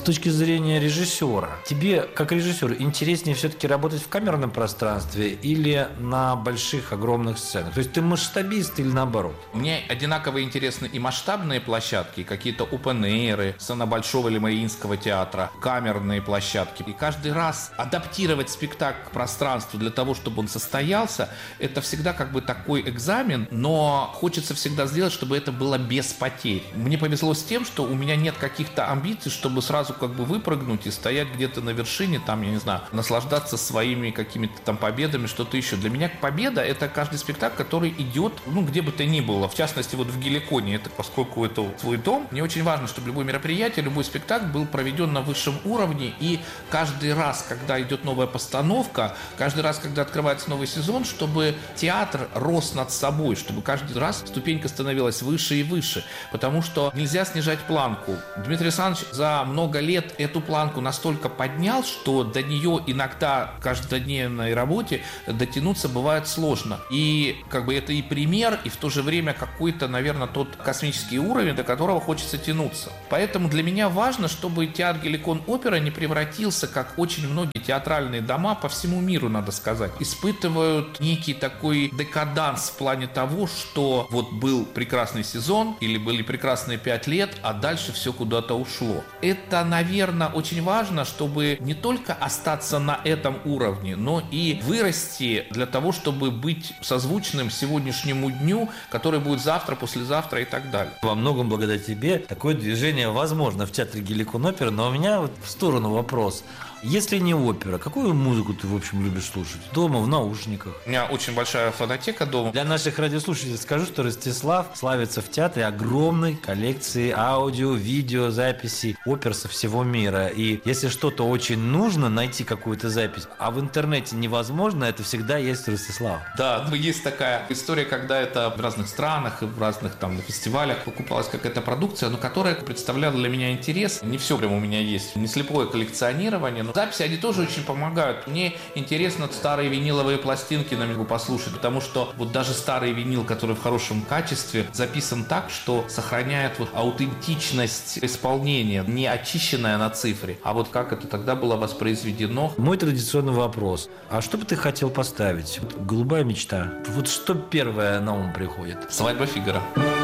точки зрения режиссера, тебе, как режиссер, интереснее все-таки работать в камерном пространстве или на больших, огромных сценах? То есть ты масштабист или наоборот? Мне одинаково интересны и масштабные площадки, какие-то open-air'ы, сцена Большого или Мариинского театра, камерные площадки. И каждый раз адаптировать спектакль к пространству для того, чтобы он состоялся, это всегда как бы такой экзамен, но хочется всегда сделать, чтобы это было без потерь. Мне повезло с тем, что у меня нет каких-то амбиций, чтобы сразу как бы выпрыгнуть и стоять где-то на вершине, там, я не знаю, наслаждаться своими какими-то там победами, что-то еще. Для меня победа — это каждый спектакль, который идет, где бы то ни было. В частности, вот в Геликоне, это поскольку это свой дом, мне очень важно, чтобы любое мероприятие, любой спектакль был проведен на высшем уровне, и каждый раз, когда идет новая постановка, каждый раз, когда открывается новый сезон, чтобы театр рос над собой, чтобы каждый раз ступенька становилась выше и выше, потому что нельзя снижать планку. Дмитрий Александрович за много лет эту планку настолько поднял, что до нее иногда в каждодневной работе дотянуться бывает сложно. И как бы это и пример, и в то же время какой-то, наверное, тот космический уровень, до которого хочется тянуться. Поэтому для меня важно, чтобы театр Геликон Опера не превратился, как очень многие театральные дома по всему миру, надо сказать, испытывают некий такой декаданс в плане того, что вот был прекрасный сезон или были прекрасные 5 лет, а дальше все куда-то ушло. Это, наверное, очень важно, чтобы не только остаться на этом уровне, но и вырасти для того, чтобы быть созвучным сегодняшнему дню, который будет завтра, послезавтра и так далее. Во многом благодаря тебе такое движение возможно в театре Геликон Опера, но у меня вот в сторону вопрос. Если не опера, какую музыку ты, в общем, любишь слушать? Дома, в наушниках? У меня очень большая фонотека дома. Для наших радиослушателей скажу, что Ростислав славится в театре огромной коллекцией аудио, видео, записей опер со всего мира. И если что-то очень нужно, найти какую-то запись, а в интернете невозможно, это всегда есть Ростислав. Да, есть такая история, когда это в разных странах и в разных там на фестивалях покупалась какая-то продукция, но которая представляла для меня интерес. Не все прям у меня есть, не слепое коллекционирование, но записи, они тоже очень помогают. Мне интересно старые виниловые пластинки на могу послушать, потому что вот даже старый винил, который в хорошем качестве, записан так, что сохраняет вот аутентичность исполнения, не очищенная на цифре, а вот как это тогда было воспроизведено. Мой традиционный вопрос. А что бы ты хотел поставить? Голубая мечта. Вот что первое на ум приходит? «Свадьба Фигаро».